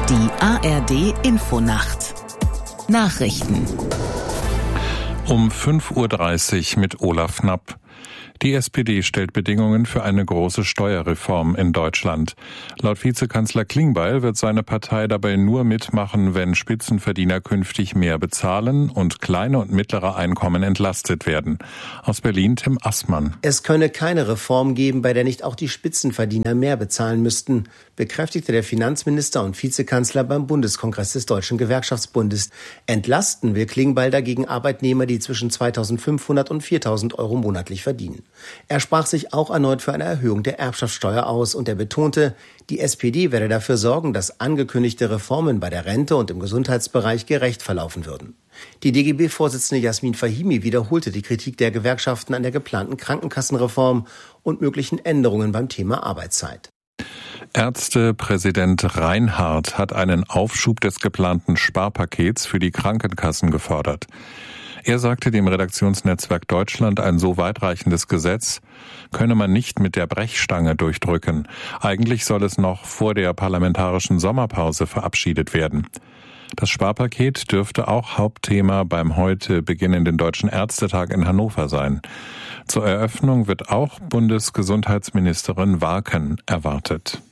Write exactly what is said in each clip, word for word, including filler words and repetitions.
Die A R D-Infonacht. Nachrichten. Um fünf Uhr dreißig mit Olaf Knapp. Die S P D stellt Bedingungen für eine große Steuerreform in Deutschland. Laut Vizekanzler Klingbeil wird seine Partei dabei nur mitmachen, wenn Spitzenverdiener künftig mehr bezahlen und kleine und mittlere Einkommen entlastet werden. Aus Berlin Tim Assmann. Es könne keine Reform geben, bei der nicht auch die Spitzenverdiener mehr bezahlen müssten, bekräftigte der Finanzminister und Vizekanzler beim Bundeskongress des Deutschen Gewerkschaftsbundes. Entlasten will Klingbeil dagegen Arbeitnehmer, die zwischen zweitausendfünfhundert und viertausend Euro monatlich verdienen. Er sprach sich auch erneut für eine Erhöhung der Erbschaftssteuer aus und er betonte, die S P D werde dafür sorgen, dass angekündigte Reformen bei der Rente und im Gesundheitsbereich gerecht verlaufen würden. Die D G B-Vorsitzende Jasmin Fahimi wiederholte die Kritik der Gewerkschaften an der geplanten Krankenkassenreform und möglichen Änderungen beim Thema Arbeitszeit. Ärztepräsident Reinhardt hat einen Aufschub des geplanten Sparpakets für die Krankenkassen gefordert. Er sagte dem Redaktionsnetzwerk Deutschland, ein so weitreichendes Gesetz könne man nicht mit der Brechstange durchdrücken. Eigentlich soll es noch vor der parlamentarischen Sommerpause verabschiedet werden. Das Sparpaket dürfte auch Hauptthema beim heute beginnenden Deutschen Ärztetag in Hannover sein. Zur Eröffnung wird auch Bundesgesundheitsministerin Warken erwartet.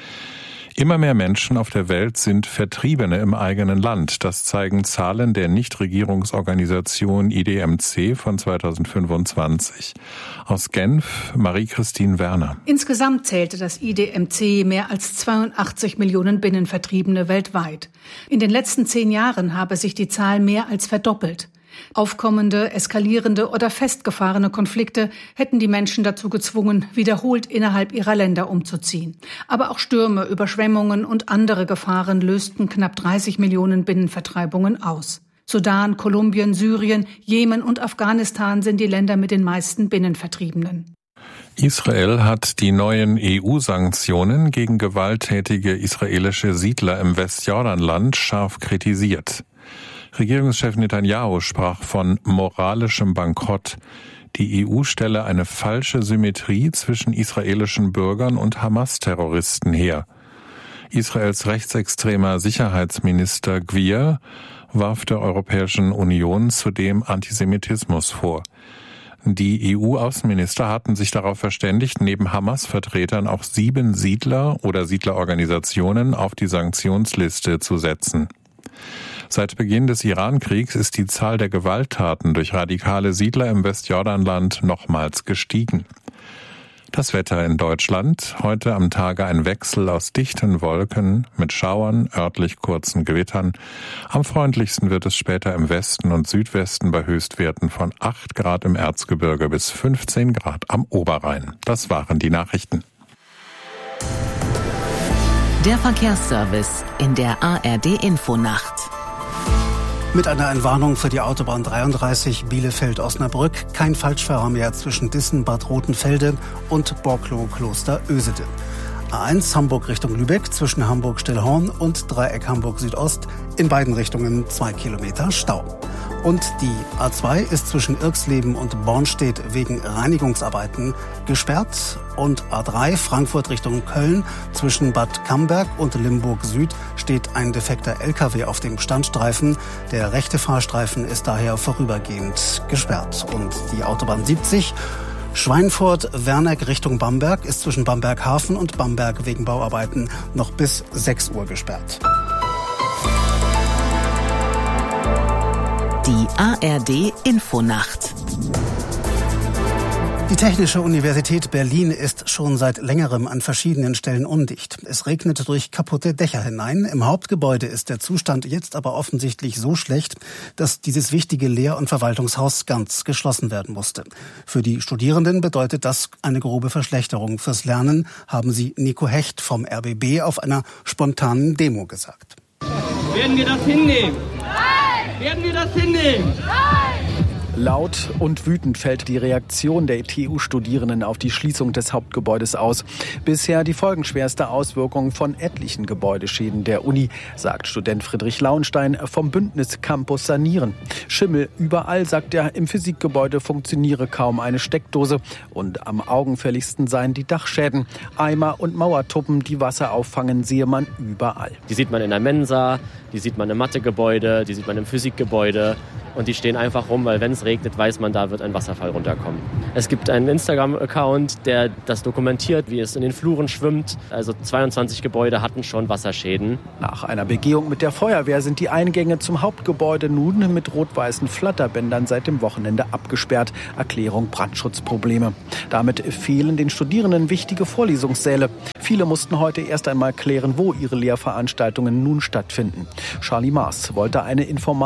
Immer mehr Menschen auf der Welt sind Vertriebene im eigenen Land. Das zeigen Zahlen der Nichtregierungsorganisation I D M C von zweitausendfünfundzwanzig. Aus Genf, Marie-Christine Werner. Insgesamt zählte das I D M C mehr als zweiundachtzig Millionen Binnenvertriebene weltweit. In den letzten zehn Jahren habe sich die Zahl mehr als verdoppelt. Aufkommende, eskalierende oder festgefahrene Konflikte hätten die Menschen dazu gezwungen, wiederholt innerhalb ihrer Länder umzuziehen. Aber auch Stürme, Überschwemmungen und andere Gefahren lösten knapp dreißig Millionen Binnenvertreibungen aus. Sudan, Kolumbien, Syrien, Jemen und Afghanistan sind die Länder mit den meisten Binnenvertriebenen. Israel hat die neuen E U-Sanktionen gegen gewalttätige israelische Siedler im Westjordanland scharf kritisiert. Regierungschef Netanyahu sprach von moralischem Bankrott. Die E U stelle eine falsche Symmetrie zwischen israelischen Bürgern und Hamas-Terroristen her. Israels rechtsextremer Sicherheitsminister Gvir warf der Europäischen Union zudem Antisemitismus vor. Die E U-Außenminister hatten sich darauf verständigt, neben Hamas-Vertretern auch sieben Siedler oder Siedlerorganisationen auf die Sanktionsliste zu setzen. Seit Beginn des Iran-Kriegs ist die Zahl der Gewalttaten durch radikale Siedler im Westjordanland nochmals gestiegen. Das Wetter in Deutschland. Heute am Tage ein Wechsel aus dichten Wolken mit Schauern, örtlich kurzen Gewittern. Am freundlichsten wird es später im Westen und Südwesten bei Höchstwerten von acht Grad im Erzgebirge bis fünfzehn Grad am Oberrhein. Das waren die Nachrichten. Der Verkehrsservice in der A R D-Infonacht. Mit einer Entwarnung für die Autobahn dreiunddreißig Bielefeld-Osnabrück. Kein Falschfahrer mehr zwischen Dissen, Bad Rotenfelde und Borklow-Kloster-Ösede. A eins Hamburg Richtung Lübeck zwischen Hamburg-Stillhorn und Dreieck Hamburg-Südost. In beiden Richtungen zwei Kilometer Stau. Und die A zwei ist zwischen Irxleben und Bornstedt wegen Reinigungsarbeiten gesperrt. Und A drei Frankfurt Richtung Köln zwischen Bad Camberg und Limburg Süd steht ein defekter L K W auf dem Standstreifen. Der rechte Fahrstreifen ist daher vorübergehend gesperrt. Und die Autobahn siebzig Schweinfurt-Werneck Richtung Bamberg ist zwischen Bamberg-Hafen und Bamberg wegen Bauarbeiten noch bis sechs Uhr gesperrt. Die A R D-Infonacht. Die Technische Universität Berlin ist schon seit längerem an verschiedenen Stellen undicht. Es regnet durch kaputte Dächer hinein. Im Hauptgebäude ist der Zustand jetzt aber offensichtlich so schlecht, dass dieses wichtige Lehr- und Verwaltungshaus ganz geschlossen werden musste. Für die Studierenden bedeutet das eine grobe Verschlechterung. Fürs Lernen haben sie Nico Hecht vom R B B auf einer spontanen Demo gesagt. Werden wir das hinnehmen? Nein! Werden wir das hinnehmen? Nein! Laut und wütend fällt die Reaktion der T U-Studierenden auf die Schließung des Hauptgebäudes aus. Bisher die folgenschwerste Auswirkung von etlichen Gebäudeschäden der Uni, sagt Student Friedrich Lauenstein vom Bündnis Campus Sanieren. Schimmel überall, sagt er, im Physikgebäude funktioniere kaum eine Steckdose. Und am augenfälligsten seien die Dachschäden. Eimer und Mauertuppen, die Wasser auffangen, sehe man überall. Die sieht man in der Mensa, die sieht man im Mathegebäude, die sieht man im Physikgebäude. Und die stehen einfach rum, weil wenn es regnet, weiß man, da wird ein Wasserfall runterkommen. Es gibt einen Instagram-Account, der das dokumentiert, wie es in den Fluren schwimmt. Also zweiundzwanzig Gebäude hatten schon Wasserschäden. Nach einer Begehung mit der Feuerwehr sind die Eingänge zum Hauptgebäude nun mit rot-weißen Flatterbändern seit dem Wochenende abgesperrt. Erklärung Brandschutzprobleme. Damit fehlen den Studierenden wichtige Vorlesungssäle. Viele mussten heute erst einmal klären, wo ihre Lehrveranstaltungen nun stattfinden. Charlie Maas wollte eine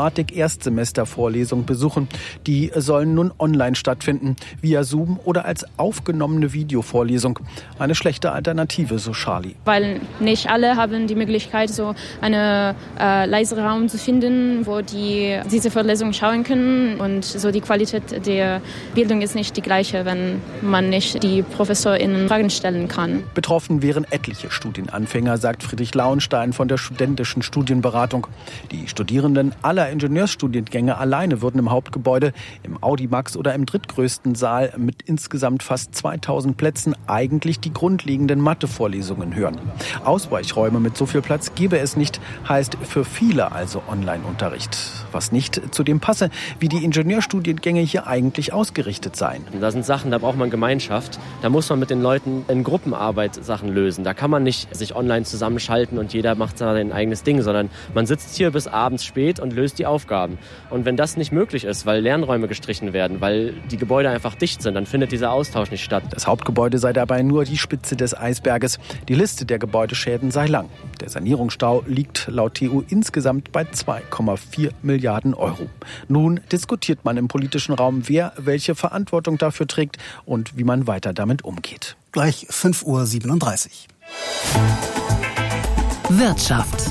Informatik-Erstsemester-Vorlesung besuchen. Die sollen nun online stattfinden, via Zoom oder als aufgenommene Videovorlesung. Eine schlechte Alternative, so Charlie. Weil nicht alle haben die Möglichkeit, so einen äh, leiseren Raum zu finden, wo die diese Vorlesung schauen können. Und so die Qualität der Bildung ist nicht die gleiche, wenn man nicht die ProfessorInnen Fragen stellen kann. Betroffen wären etliche Studienanfänger, sagt Friedrich Lauenstein von der studentischen Studienberatung. Die Studierenden aller Ingenieurstudiengänge alleine würden im Hauptgebäude, im Audimax oder im drittgrößten Saal mit insgesamt fast zweitausend Plätzen eigentlich die grundlegenden Mathevorlesungen hören. Ausweichräume mit so viel Platz gäbe es nicht, heißt für viele also Online-Unterricht. Was nicht zu dem passe, wie die Ingenieurstudiengänge hier eigentlich ausgerichtet seien. Da sind Sachen, da braucht man Gemeinschaft. Da muss man mit den Leuten in Gruppenarbeit Sachen lösen. Da kann man nicht sich online zusammenschalten und jeder macht sein eigenes Ding, sondern man sitzt hier bis abends spät und löst die Aufgaben. Und wenn das nicht möglich ist, weil Lernräume gestrichen werden, weil die Gebäude einfach dicht sind, dann findet dieser Austausch nicht statt. Das Hauptgebäude sei dabei nur die Spitze des Eisberges. Die Liste der Gebäudeschäden sei lang. Der Sanierungsstau liegt laut T U insgesamt bei zwei Komma vier Milliarden Euro. Nun diskutiert man im politischen Raum, wer welche Verantwortung dafür trägt und wie man weiter damit umgeht. Gleich fünf Uhr siebenunddreißig. Wirtschaft.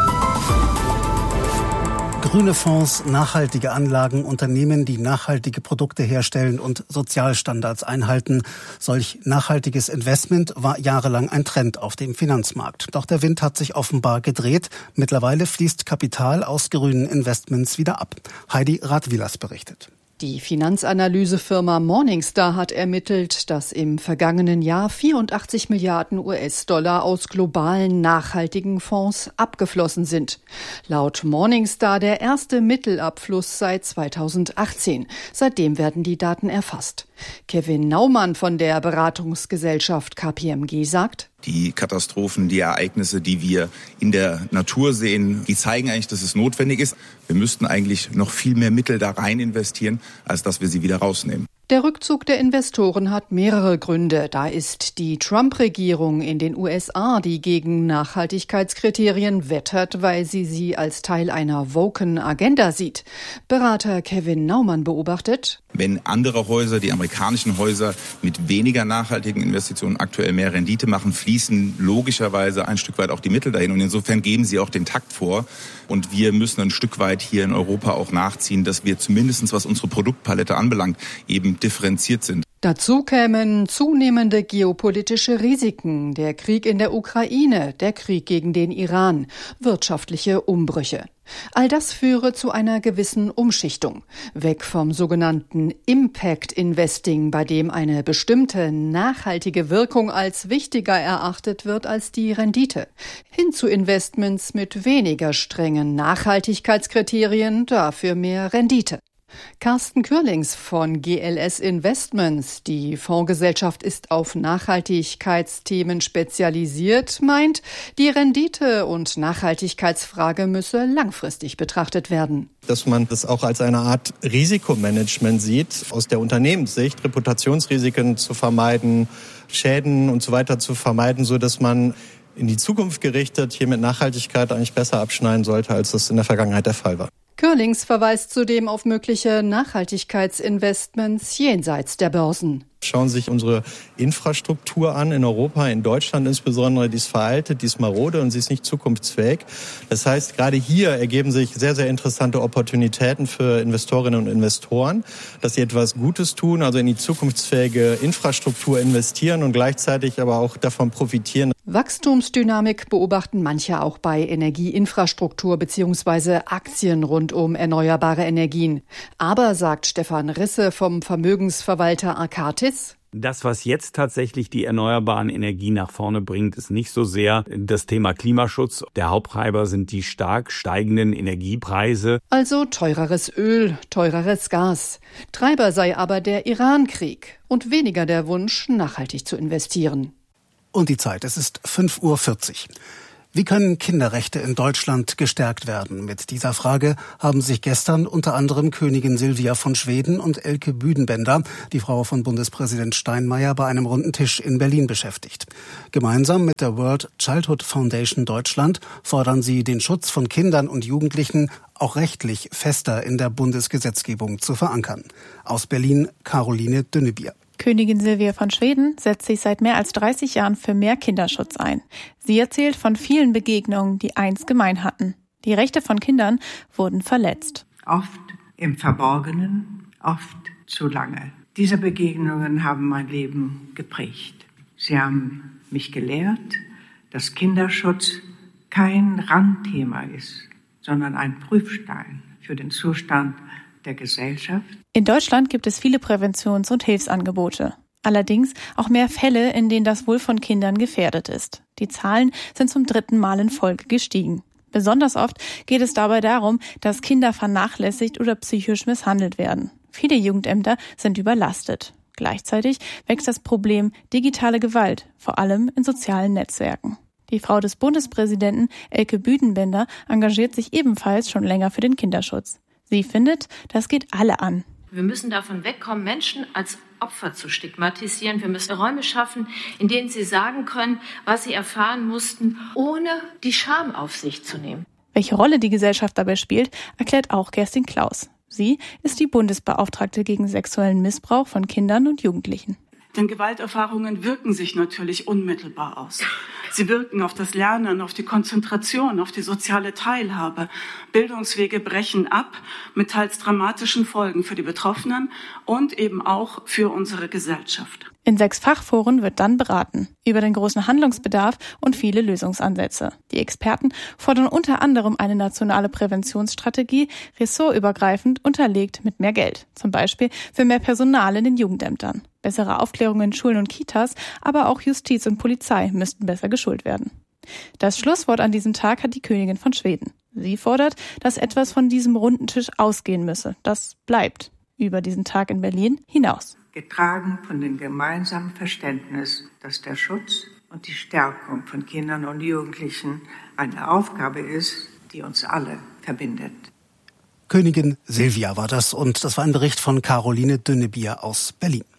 Grüne Fonds, nachhaltige Anlagen, Unternehmen, die nachhaltige Produkte herstellen und Sozialstandards einhalten. Solch nachhaltiges Investment war jahrelang ein Trend auf dem Finanzmarkt. Doch der Wind hat sich offenbar gedreht. Mittlerweile fließt Kapital aus grünen Investments wieder ab. Heidi Radwilas berichtet. Die Finanzanalysefirma Morningstar hat ermittelt, dass im vergangenen Jahr vierundachtzig Milliarden U S-Dollar aus globalen nachhaltigen Fonds abgeflossen sind. Laut Morningstar der erste Mittelabfluss seit zweitausendachtzehn. Seitdem werden die Daten erfasst. Kevin Naumann von der Beratungsgesellschaft K P M G sagt: Die Katastrophen, die Ereignisse, die wir in der Natur sehen, die zeigen eigentlich, dass es notwendig ist. Wir müssten eigentlich noch viel mehr Mittel da rein investieren, als dass wir sie wieder rausnehmen. Der Rückzug der Investoren hat mehrere Gründe. Da ist die Trump-Regierung in den U S A, die gegen Nachhaltigkeitskriterien wettert, weil sie sie als Teil einer woken Agenda sieht. Berater Kevin Naumann beobachtet: Wenn andere Häuser, die amerikanischen Häuser, mit weniger nachhaltigen Investitionen aktuell mehr Rendite machen, fließen logischerweise ein Stück weit auch die Mittel dahin. Und insofern geben sie auch den Takt vor. Und wir müssen ein Stück weit hier in Europa auch nachziehen, dass wir zumindest, was unsere Produktpalette anbelangt, eben differenziert sind. Dazu kämen zunehmende geopolitische Risiken, der Krieg in der Ukraine, der Krieg gegen den Iran, wirtschaftliche Umbrüche. All das führe zu einer gewissen Umschichtung. Weg vom sogenannten Impact Investing, bei dem eine bestimmte nachhaltige Wirkung als wichtiger erachtet wird als die Rendite. Hin zu Investments mit weniger strengen Nachhaltigkeitskriterien, dafür mehr Rendite. Carsten Kürlings von G L S Investments, die Fondsgesellschaft ist auf Nachhaltigkeitsthemen spezialisiert, meint, die Rendite- und Nachhaltigkeitsfrage müsse langfristig betrachtet werden. Dass man das auch als eine Art Risikomanagement sieht, aus der Unternehmenssicht, Reputationsrisiken zu vermeiden, Schäden und so weiter zu vermeiden, so dass man in die Zukunft gerichtet hier mit Nachhaltigkeit eigentlich besser abschneiden sollte, als das in der Vergangenheit der Fall war. Kürlings verweist zudem auf mögliche Nachhaltigkeitsinvestments jenseits der Börsen. Schauen Sie sich unsere Infrastruktur an in Europa, in Deutschland insbesondere. Die ist veraltet, die ist marode und sie ist nicht zukunftsfähig. Das heißt, gerade hier ergeben sich sehr, sehr interessante Opportunitäten für Investorinnen und Investoren, dass sie etwas Gutes tun, also in die zukunftsfähige Infrastruktur investieren und gleichzeitig aber auch davon profitieren. Wachstumsdynamik beobachten manche auch bei Energieinfrastruktur bzw. Aktien rund um erneuerbare Energien. Aber, sagt Stefan Risse vom Vermögensverwalter Arcatis, das, was jetzt tatsächlich die erneuerbaren Energien nach vorne bringt, ist nicht so sehr das Thema Klimaschutz. Der Haupttreiber sind die stark steigenden Energiepreise. Also teureres Öl, teureres Gas. Treiber sei aber der Iran-Krieg und weniger der Wunsch, nachhaltig zu investieren. Und die Zeit, es ist fünf Uhr vierzig. Wie können Kinderrechte in Deutschland gestärkt werden? Mit dieser Frage haben sich gestern unter anderem Königin Silvia von Schweden und Elke Büdenbender, die Frau von Bundespräsident Steinmeier, bei einem runden Tisch in Berlin beschäftigt. Gemeinsam mit der World Childhood Foundation Deutschland fordern sie, den Schutz von Kindern und Jugendlichen auch rechtlich fester in der Bundesgesetzgebung zu verankern. Aus Berlin Caroline Dünnebier. Königin Silvia von Schweden setzt sich seit mehr als dreißig Jahren für mehr Kinderschutz ein. Sie erzählt von vielen Begegnungen, die eins gemein hatten. Die Rechte von Kindern wurden verletzt. Oft im Verborgenen, oft zu lange. Diese Begegnungen haben mein Leben geprägt. Sie haben mich gelehrt, dass Kinderschutz kein Randthema ist, sondern ein Prüfstein für den Zustand der Gesellschaft. In Deutschland gibt es viele Präventions- und Hilfsangebote. Allerdings auch mehr Fälle, in denen das Wohl von Kindern gefährdet ist. Die Zahlen sind zum dritten Mal in Folge gestiegen. Besonders oft geht es dabei darum, dass Kinder vernachlässigt oder psychisch misshandelt werden. Viele Jugendämter sind überlastet. Gleichzeitig wächst das Problem digitale Gewalt, vor allem in sozialen Netzwerken. Die Frau des Bundespräsidenten, Elke Büdenbender, engagiert sich ebenfalls schon länger für den Kinderschutz. Sie findet, das geht alle an. Wir müssen davon wegkommen, Menschen als Opfer zu stigmatisieren. Wir müssen Räume schaffen, in denen sie sagen können, was sie erfahren mussten, ohne die Scham auf sich zu nehmen. Welche Rolle die Gesellschaft dabei spielt, erklärt auch Kerstin Klaus. Sie ist die Bundesbeauftragte gegen sexuellen Missbrauch von Kindern und Jugendlichen. Denn Gewalterfahrungen wirken sich natürlich unmittelbar aus. Sie wirken auf das Lernen, auf die Konzentration, auf die soziale Teilhabe. Bildungswege brechen ab mit teils dramatischen Folgen für die Betroffenen und eben auch für unsere Gesellschaft. In sechs Fachforen wird dann beraten über den großen Handlungsbedarf und viele Lösungsansätze. Die Experten fordern unter anderem eine nationale Präventionsstrategie, ressortübergreifend unterlegt mit mehr Geld. Zum Beispiel für mehr Personal in den Jugendämtern. Bessere Aufklärung in Schulen und Kitas, aber auch Justiz und Polizei müssten besser geschult werden. Das Schlusswort an diesem Tag hat die Königin von Schweden. Sie fordert, dass etwas von diesem runden Tisch ausgehen müsse. Das bleibt über diesen Tag in Berlin hinaus. Getragen von dem gemeinsamen Verständnis, dass der Schutz und die Stärkung von Kindern und Jugendlichen eine Aufgabe ist, die uns alle verbindet. Königin Silvia war das und das war ein Bericht von Caroline Dünnebier aus Berlin.